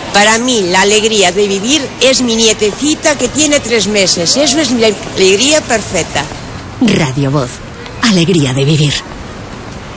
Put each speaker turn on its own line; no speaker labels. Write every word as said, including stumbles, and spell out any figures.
Para mí, la alegría de vivir es mi nietecita que tiene tres meses. Eso es mi alegría perfecta.
Radio Voz. Alegría de vivir.